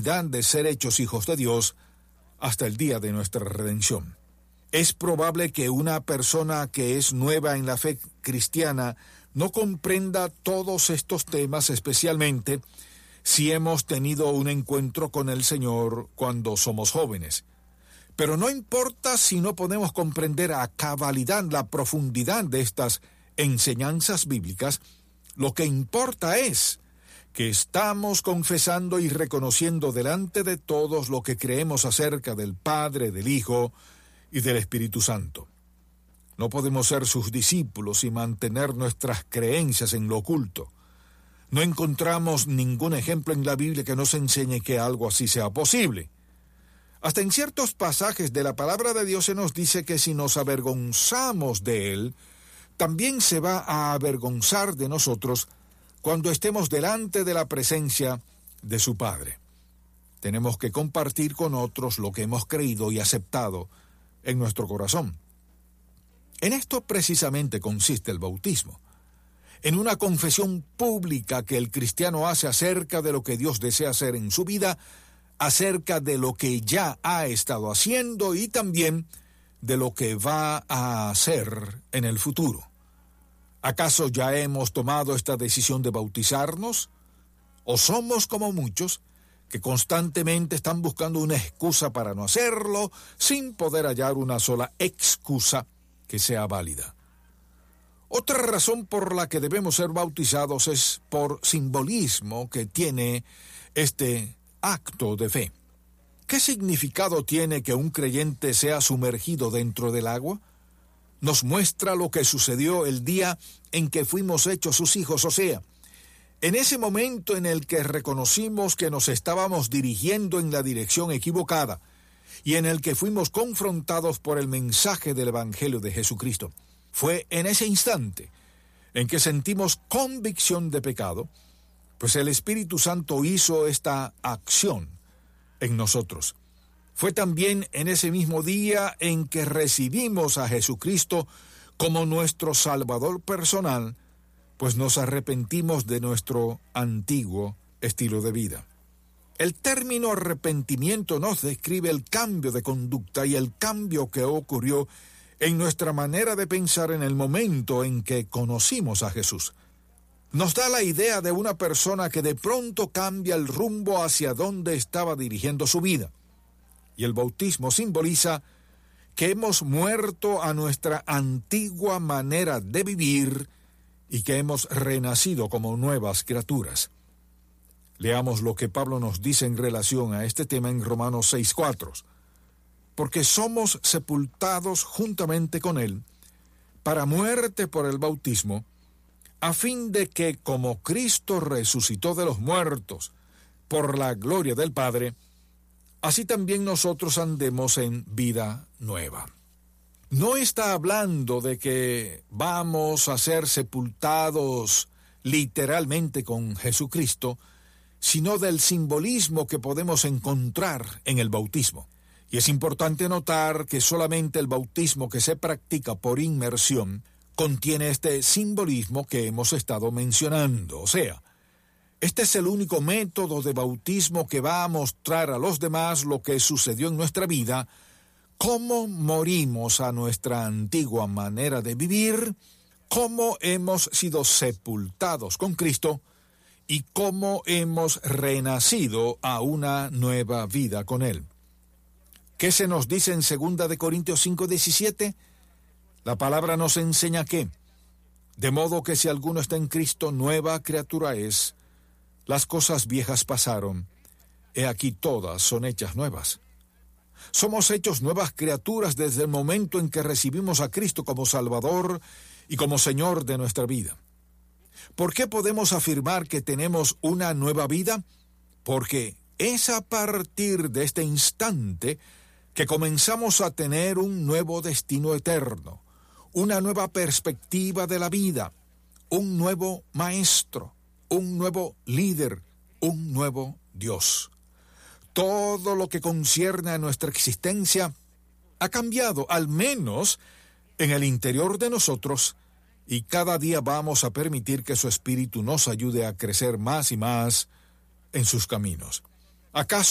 oportunidad de ser hechos hijos de Dios hasta el día de nuestra redención. Es probable que una persona que es nueva en la fe cristiana no comprenda todos estos temas, especialmente si hemos tenido un encuentro con el Señor cuando somos jóvenes. Pero no importa si no podemos comprender a cabalidad la profundidad de estas enseñanzas bíblicas, lo que importa es que estamos confesando y reconociendo delante de todos lo que creemos acerca del Padre, del Hijo y del Espíritu Santo. No podemos ser sus discípulos y mantener nuestras creencias en lo oculto. No encontramos ningún ejemplo en la Biblia que nos enseñe que algo así sea posible. Hasta en ciertos pasajes de la palabra de Dios se nos dice que si nos avergonzamos de Él, también se va a avergonzar de nosotros cuando estemos delante de la presencia de su Padre. Tenemos que compartir con otros lo que hemos creído y aceptado en nuestro corazón. En esto precisamente consiste el bautismo, en una confesión pública que el cristiano hace acerca de lo que Dios desea hacer en su vida, acerca de lo que ya ha estado haciendo y también de lo que va a hacer en el futuro. ¿Acaso ya hemos tomado esta decisión de bautizarnos? ¿O somos como muchos que constantemente están buscando una excusa para no hacerlo, sin poder hallar una sola excusa que sea válida? Otra razón por la que debemos ser bautizados es por simbolismo que tiene este acto de fe. ¿Qué significado tiene que un creyente sea sumergido dentro del agua? Nos muestra lo que sucedió el día en que fuimos hechos sus hijos, o sea, en ese momento en el que reconocimos que nos estábamos dirigiendo en la dirección equivocada y en el que fuimos confrontados por el mensaje del Evangelio de Jesucristo. Fue en ese instante en que sentimos convicción de pecado, pues el Espíritu Santo hizo esta acción en nosotros. Fue también en ese mismo día en que recibimos a Jesucristo como nuestro Salvador personal, pues nos arrepentimos de nuestro antiguo estilo de vida. El término arrepentimiento nos describe el cambio de conducta y el cambio que ocurrió en nuestra manera de pensar en el momento en que conocimos a Jesús. Nos da la idea de una persona que de pronto cambia el rumbo hacia donde estaba dirigiendo su vida. Y el bautismo simboliza que hemos muerto a nuestra antigua manera de vivir y que hemos renacido como nuevas criaturas. Leamos lo que Pablo nos dice en relación a este tema en Romanos 6:4. Porque somos sepultados juntamente con Él para muerte por el bautismo, a fin de que, como Cristo resucitó de los muertos por la gloria del Padre, así también nosotros andemos en vida nueva. No está hablando de que vamos a ser sepultados literalmente con Jesucristo, sino del simbolismo que podemos encontrar en el bautismo. Y es importante notar que solamente el bautismo que se practica por inmersión contiene este simbolismo que hemos estado mencionando. O sea, este es el único método de bautismo que va a mostrar a los demás lo que sucedió en nuestra vida, cómo morimos a nuestra antigua manera de vivir, cómo hemos sido sepultados con Cristo y cómo hemos renacido a una nueva vida con Él. ¿Qué se nos dice en 2 de Corintios 5:17? La palabra nos enseña que, de modo que si alguno está en Cristo, nueva criatura es, las cosas viejas pasaron, he aquí todas son hechas nuevas. Somos hechos nuevas criaturas desde el momento en que recibimos a Cristo como Salvador y como Señor de nuestra vida. ¿Por qué podemos afirmar que tenemos una nueva vida? Porque es a partir de este instante que comenzamos a tener un nuevo destino eterno, una nueva perspectiva de la vida, un nuevo maestro, un nuevo líder, un nuevo Dios. Todo lo que concierne a nuestra existencia ha cambiado, al menos en el interior de nosotros, y cada día vamos a permitir que su Espíritu nos ayude a crecer más y más en sus caminos. ¿Acaso